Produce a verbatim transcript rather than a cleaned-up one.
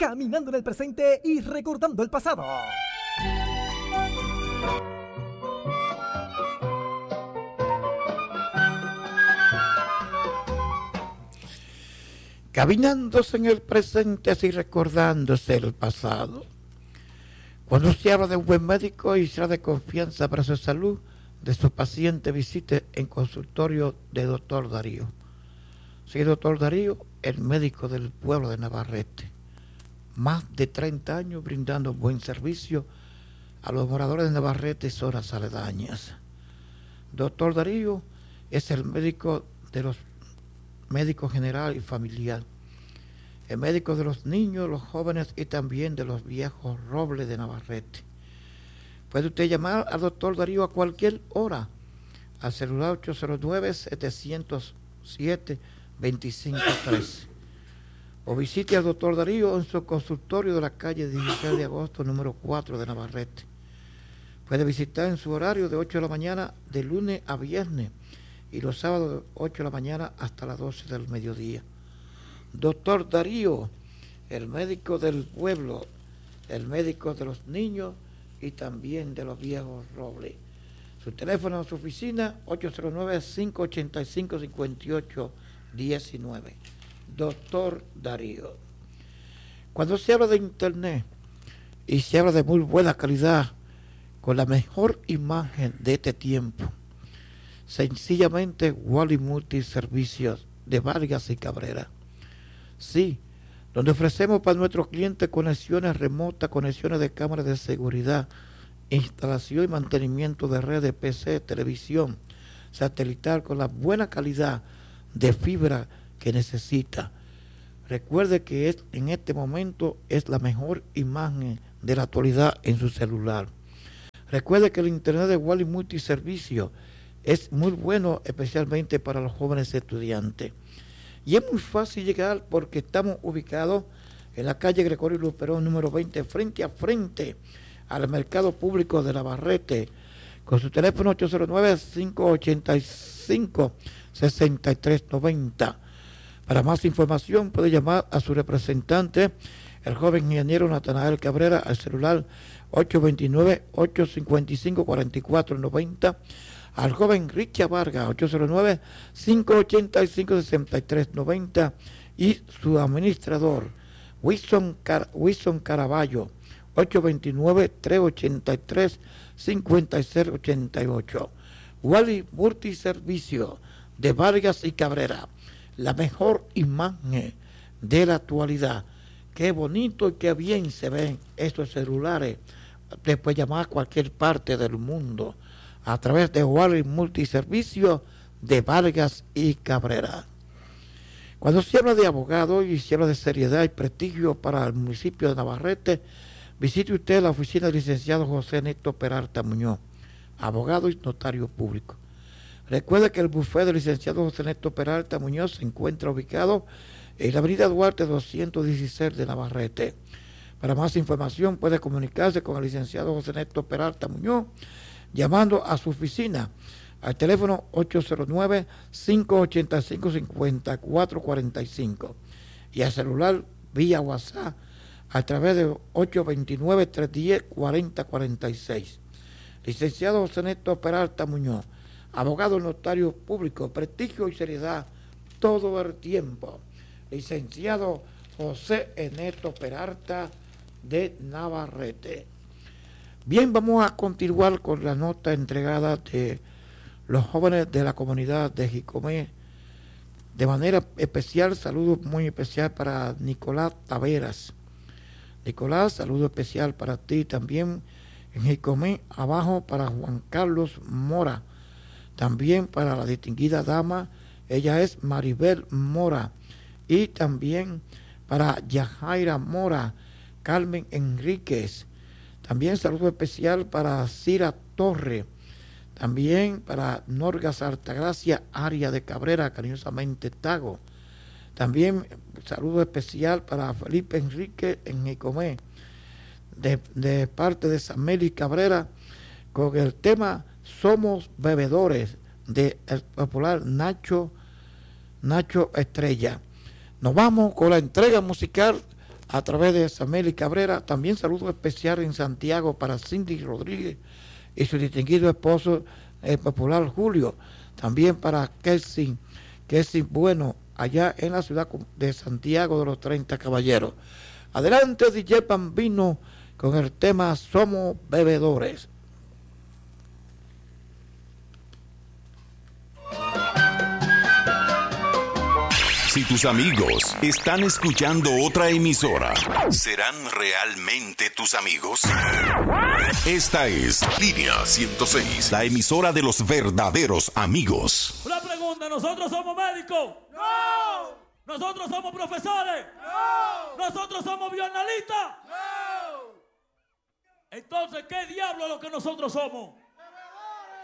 caminando en el presente y recordando el pasado. Caminándose en el presente y recordándose el pasado. Cuando se habla de un buen médico y será de confianza para su salud, de su paciente visite en consultorio de doctor Darío. Sí, doctor Darío, el médico del pueblo de Navarrete. Más de treinta años brindando buen servicio a los moradores de Navarrete y zonas aledañas. Doctor Darío es el médico de los médico general y familiar, el médico de los niños, los jóvenes y también de los viejos robles de Navarrete. Puede usted llamar al doctor Darío a cualquier hora al celular ocho cero nueve, siete cero siete, dos cinco tres o visite al doctor Darío en su consultorio de la calle dieciséis de agosto número cuatro de Navarrete. Puede visitar en su horario de ocho de la mañana de lunes a viernes y los sábados de ocho de la mañana hasta las doce del mediodía. Doctor Darío, el médico del pueblo, el médico de los niños y también de los viejos robles. Su teléfono en su oficina, ocho cero nueve, cinco ocho cinco, cinco ocho uno nueve. Doctor Darío. Cuando se habla de internet y se habla de muy buena calidad, con la mejor imagen de este tiempo, sencillamente Wally Multiservicios de Vargas y Cabrera. Sí, donde ofrecemos para nuestros clientes conexiones remotas, conexiones de cámaras de seguridad, instalación y mantenimiento de redes, P C, televisión, satelital con la buena calidad de fibra que necesita. Recuerde que es, en este momento es la mejor imagen de la actualidad en su celular. Recuerde que el internet de Wally Multiservicios es muy bueno, especialmente para los jóvenes estudiantes. Y es muy fácil llegar porque estamos ubicados en la calle Gregorio Luperón, número veinte, frente a frente al Mercado Público de Navarrete, con su teléfono ocho cero nueve, cinco ocho cinco, seis tres nueve cero. Para más información puede llamar a su representante, el joven ingeniero Natanael Cabrera, al celular ocho dos nueve, ocho cinco cinco, cuatro cuatro nueve cero, al joven Richard Vargas, ocho cero nueve, cinco ocho cinco, seis tres nueve cero, y su administrador, Wilson, Car Wilson Caraballo, ocho dos nueve, tres ocho tres, cinco cero ocho ocho. Wally Multiservicio de Vargas y Cabrera, la mejor imagen de la actualidad. Qué bonito y qué bien se ven estos celulares. Usted puede llamar a cualquier parte del mundo a través de Wally Multiservicio de Vargas y Cabrera. Cuando se habla de abogado y se habla de seriedad y prestigio para el municipio de Navarrete, visite usted la oficina del licenciado José Neto Peralta Muñoz, abogado y notario público. Recuerde que el bufete del licenciado José Neto Peralta Muñoz se encuentra ubicado en la avenida Duarte doscientos dieciséis de Navarrete. Para más información puede comunicarse con el licenciado José Neto Peralta Muñoz llamando a su oficina al teléfono ocho cero nueve, cinco ocho cinco, cinco cuatro cuatro cinco y al celular vía WhatsApp a través de ocho dos nueve, tres uno cero, cuatro cero cuatro seis. Licenciado José Neto Peralta Muñoz, abogado notario público, prestigio y seriedad todo el tiempo. Licenciado José Neto Peralta de Navarrete. Bien, vamos a continuar con la nota entregada de los jóvenes de la comunidad de Jicomé. De manera especial, saludo muy especial para Nicolás Taveras. Nicolás, saludo especial para ti también en Jicomé. Abajo para Juan Carlos Mora. También para la distinguida dama, ella es Maribel Mora. Y también para Yajaira Mora, Carmen Enríquez. También saludo especial para Cira Torre. También para Norgas Altagracia, área de Cabrera, cariñosamente Tago. También saludo especial para Felipe Enrique en Jicomé, de, de parte de Sameli Cabrera, con el tema Somos Bebedores, de el popular Nacho, Nacho Estrella. Nos vamos con la entrega musical a través de Sameli Cabrera. También saludo especial en Santiago para Cindy Rodríguez y su distinguido esposo, el popular Julio. También para Kelsin, Kelsin Bueno, allá en la ciudad de Santiago de los treinta Caballeros. Adelante, D J Bambino, con el tema Somos Bebedores. Si tus amigos están escuchando otra emisora, ¿serán realmente tus amigos? Esta es Línea ciento seis, la emisora de los verdaderos amigos. Una pregunta, ¿nosotros somos médicos? ¡No! ¿Nosotros somos profesores? ¡No! ¿Nosotros somos bioanalistas? ¡No! Entonces, ¿qué diablo es lo que nosotros somos?